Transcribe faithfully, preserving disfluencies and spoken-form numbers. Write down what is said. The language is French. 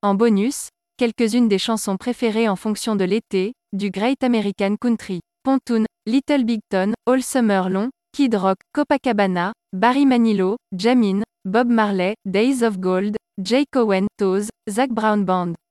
En bonus, quelques-unes des chansons préférées en fonction de l'été, du Great American Country. Pontoon, Little Big Town, All Summer Long, Kid Rock, Copacabana, Barry Manilow, Jamin, Bob Marley, Days of Gold, Jay Cohen, Toes, Zac Brown Band.